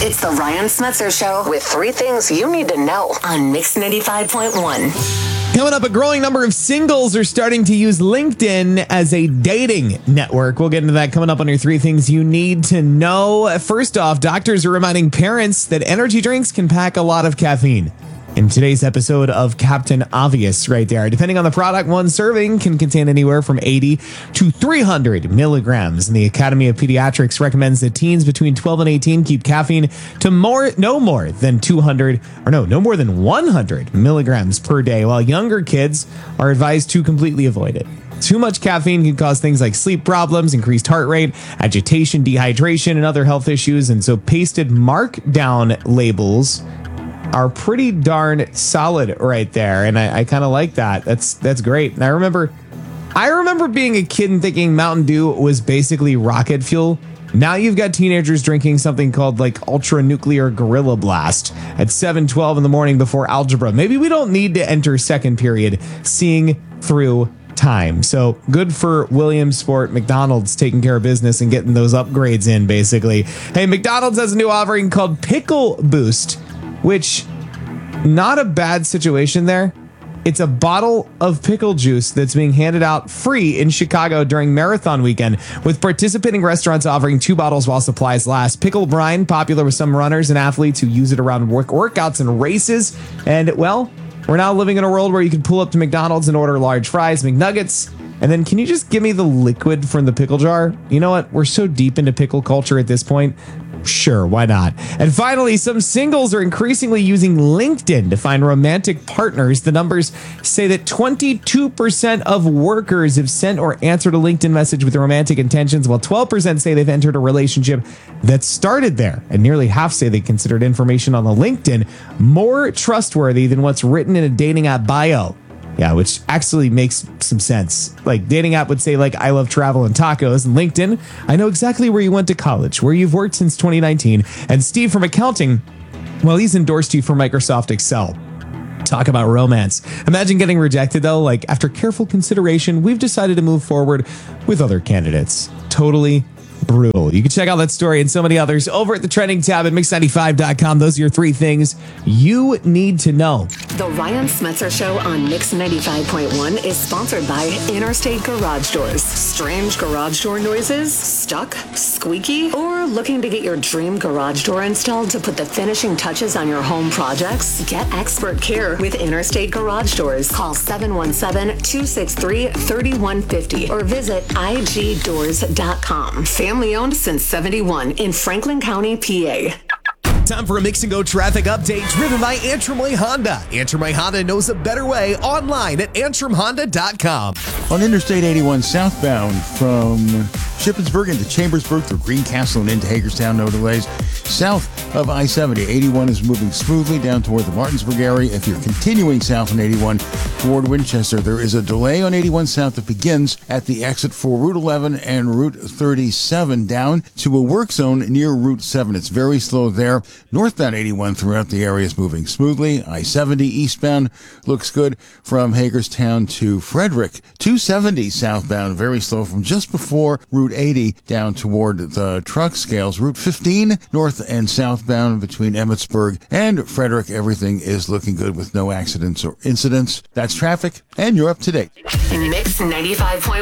It's the Ryan Smetzer Show with 3 things you need to know on Mix 95.1. Coming up, a growing number of singles are starting to use LinkedIn as a dating network. We'll get into that coming up on your 3 things you need to know. First off, doctors are reminding parents that energy drinks can pack a lot of caffeine. In today's episode of Captain Obvious right there, depending on the product, one serving can contain anywhere from 80 to 300 milligrams. And the Academy of Pediatrics recommends that teens between 12 and 18 keep caffeine to no more than 100 milligrams per day, while younger kids are advised to completely avoid it. Too much caffeine can cause things like sleep problems, increased heart rate, agitation, dehydration, and other health issues. And so pasted markdown labels are pretty darn solid right there. And I kind of like that. That's great. And I remember being a kid and thinking Mountain Dew was basically rocket fuel. Now you've got teenagers drinking something called like Ultra Nuclear Gorilla Blast at 7:12 in the morning before algebra. Maybe we don't need to enter second period seeing through time. So good for Williamsport McDonald's taking care of business and getting those upgrades in, basically. Hey, McDonald's has a new offering called Pickle Boost, which, not a bad situation there. It's a bottle of pickle juice that's being handed out free in Chicago during Marathon weekend, with participating restaurants offering 2 bottles while supplies last. Pickle brine, popular with some runners and athletes who use it around workouts and races. And, well, we're now living in a world where you can pull up to McDonald's and order large fries, McNuggets, and then can you just give me the liquid from the pickle jar? You know what? We're so deep into pickle culture at this point. Sure, why not? And finally, some singles are increasingly using LinkedIn to find romantic partners. The numbers say that 22% of workers have sent or answered a LinkedIn message with romantic intentions, while 12% say they've entered a relationship that started there. And nearly half say they considered information on the LinkedIn more trustworthy than what's written in a dating app bio. Yeah, which actually makes some sense. Like, dating app would say, like, I love travel and tacos. And LinkedIn, I know exactly where you went to college, where you've worked since 2019. And Steve from accounting, well, he's endorsed you for Microsoft Excel. Talk about romance. Imagine getting rejected, though. Like, after careful consideration, we've decided to move forward with other candidates. Totally brutal. You can check out that story and so many others over at the trending tab at mix95.com. Those are your 3 things you need to know. The Ryan Smetzer Show on Mix 95.1 is sponsored by Interstate Garage Doors. Strange garage door noises? Stuck? Squeaky? Or looking to get your dream garage door installed to put the finishing touches on your home projects? Get expert care with Interstate Garage Doors. Call 717-263-3150 or visit igdoors.com. Family owned since 71 in Franklin County, PA. Time for a Mix and Go traffic update driven by Antrim Way Honda. Antrim Way Honda knows a better way online at antrimhonda.com. On Interstate 81 southbound from Shippensburg into Chambersburg through Greencastle and into Hagerstown, no delays. South of I-70, 81 is moving smoothly down toward the Martinsburg area. If you're continuing south on 81 toward Winchester, there is a delay on 81 south that begins at the exit for Route 11 and Route 37 down to a work zone near Route 7. It's very slow there. Northbound 81 throughout the area is moving smoothly. I-70 eastbound looks good from Hagerstown to Frederick. 270 southbound, very slow from just before Route 80 down toward the truck scales. Route 15 north and southbound between Emmitsburg and Frederick. Everything is looking good with no accidents or incidents. That's traffic, and you're up to date. Mix 95.1.